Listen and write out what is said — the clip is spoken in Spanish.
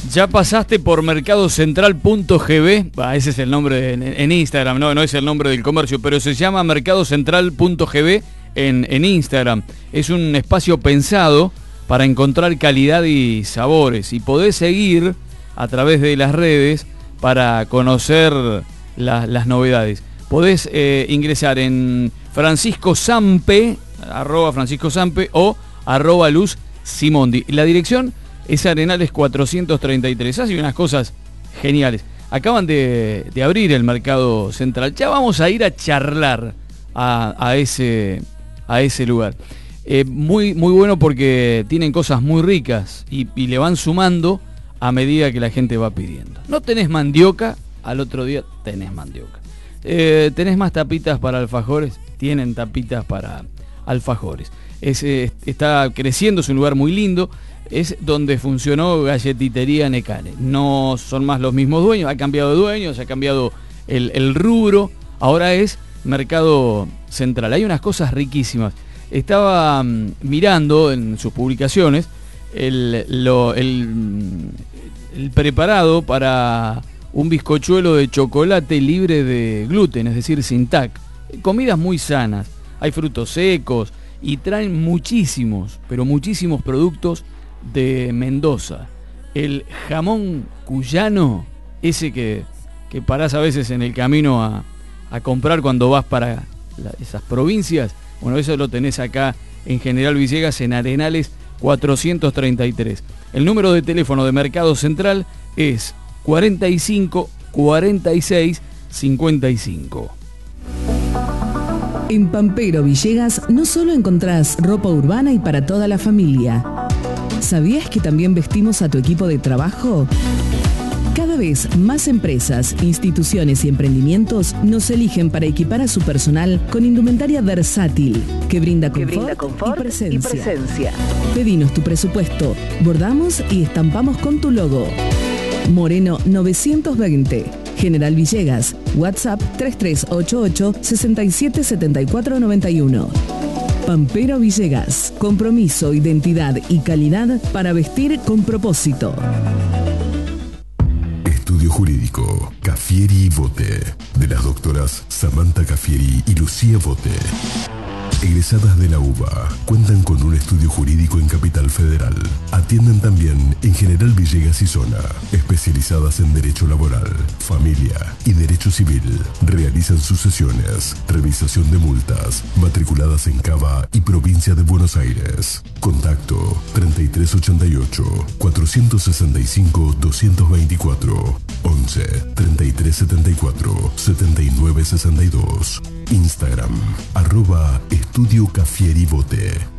Ya pasaste por mercadocentral.gb, ese es el nombre en Instagram, no es el nombre del comercio, pero se llama mercadocentral.gb en Instagram. Es un espacio pensado para encontrar calidad y sabores, y podés seguir a través de las redes para conocer las novedades. Podés ingresar en Francisco Sampe, @Francisco Sampe o @Luz Simondi. La dirección es Arenales 433. Hace unas cosas geniales. Acaban de abrir el Mercado Central. Ya vamos a ir a charlar a ese lugar. Muy bueno porque tienen cosas muy ricas y le van sumando a medida que la gente va pidiendo. No tenés mandioca, al otro día tenés mandioca. ¿Tenés más tapitas para alfajores? Tienen tapitas para alfajores. Está creciendo, es un lugar muy lindo. Es donde funcionó Galletitería Necane. No son más los mismos dueños, ha cambiado de dueños, ha cambiado el rubro. Ahora es Mercado Central. Hay unas cosas riquísimas. Estaba mirando en sus publicaciones el preparado para un bizcochuelo de chocolate libre de gluten, es decir, sin TAC. Comidas muy sanas. Hay frutos secos y traen muchísimos, pero muchísimos productos de Mendoza. El jamón cuyano, ese que parás a veces en el camino a comprar cuando vas para esas provincias. Bueno, eso lo tenés acá en General Villegas, en Arenales 433. El número de teléfono de Mercado Central es 45 46 55. En Pampero Villegas no solo encontrás ropa urbana y para toda la familia. ¿Sabías que también vestimos a tu equipo de trabajo? Cada vez más empresas, instituciones y emprendimientos nos eligen para equipar a su personal con indumentaria versátil que brinda confort, y presencia. Pedinos tu presupuesto, bordamos y estampamos con tu logo. Moreno 920, General Villegas, WhatsApp 3388 677491. Pampero Villegas, compromiso, identidad y calidad para vestir con propósito. Estudio Jurídico Cafieri y Bote, de las doctoras Samantha Cafieri y Lucía Bote. Egresadas de la UBA, cuentan con un estudio jurídico en Capital Federal. Atienden también en General Villegas y zona, especializadas en Derecho Laboral, Familia y Derecho Civil. Realizan sus sesiones, revisación de multas, matriculadas en Cava y Provincia de Buenos Aires. Contacto 3388 465 224 11 3374 7962. Instagram @Estudio Cafieri Bote.